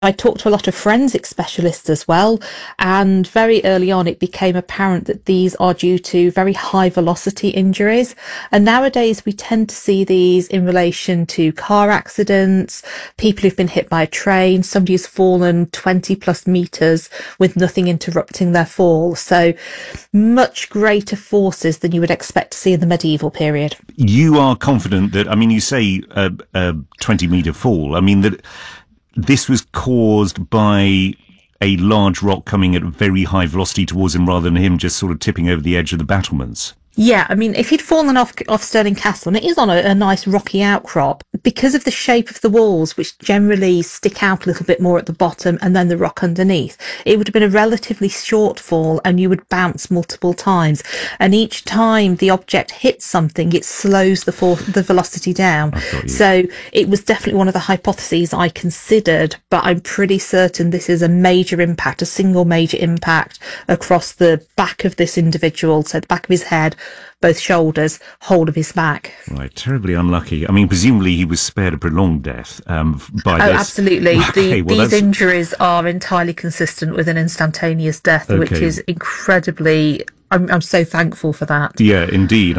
I talked to a lot of forensic specialists as well, and very early on it became apparent that these are due to very high velocity injuries. And nowadays we tend to see these in relation to car accidents, people who've been hit by a train, somebody who's fallen 20 plus meters with nothing interrupting their fall. So much greater forces than you would expect to see in the medieval period. You are confident that, I mean, you say a 20-meter fall. I mean, that this was caused by a large rock coming at very high velocity towards him rather than him just sort of tipping over the edge of the battlements. Yeah, I mean, if he'd fallen off Stirling Castle, and it is on a nice rocky outcrop, because of the shape of the walls, which generally stick out a little bit more at the bottom and then the rock underneath, it would have been a relatively short fall and you would bounce multiple times. And each time the object hits something, it slows the velocity down. So it was definitely one of the hypotheses I considered, but I'm pretty certain this is a major impact, a single major impact across the back of this individual, so the back of his head, both shoulders, whole of his back. Right, terribly unlucky. I mean, presumably he was spared a prolonged death by this. Absolutely. These injuries are entirely consistent with an instantaneous death, which is incredibly... I'm so thankful for that. Yeah, indeed.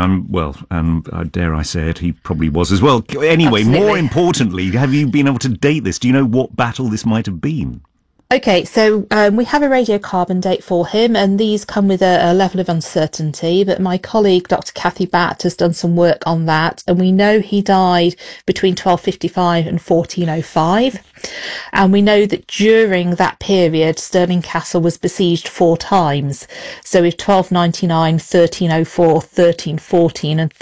Dare I say it, he probably was as well. Anyway, Absolutely. More importantly, have you been able to date this? Do you know what battle this might have been? Okay, so we have a radiocarbon date for him, and these come with a level of uncertainty, but my colleague, Dr. Kathy Batt, has done some work on that, and we know he died between 1255 and 1405, and we know that during that period, Stirling Castle was besieged 4 times, so with 1299, 1304, 1314 and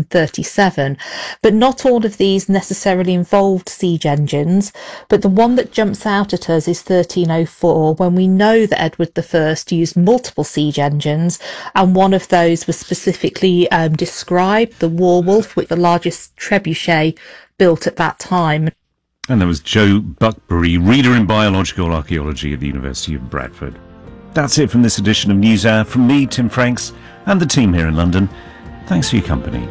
1337, but not all of these necessarily involved siege engines, but the one that jumps out at us is 1304, when we know that Edward I used multiple siege engines, and one of those was specifically described, the Warwolf, with the largest trebuchet built at that time. And there was Joe Buckbury, reader in biological archaeology at the University of Bradford. That's it from this edition of NewsHour. From me, Tim Franks, and the team here in London. Thanks for your company.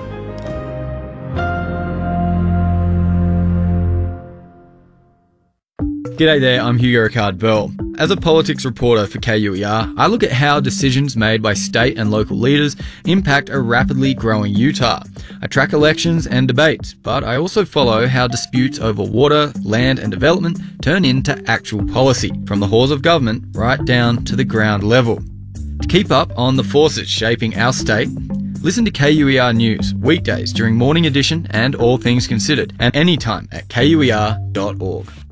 G'day there, I'm Hugo Ricard-Bell. As a politics reporter for KUER, I look at how decisions made by state and local leaders impact a rapidly growing Utah. I track elections and debates, but I also follow how disputes over water, land and development turn into actual policy, from the halls of government right down to the ground level. To keep up on the forces shaping our state, listen to KUER News weekdays during Morning Edition and All Things Considered, and anytime at kuer.org.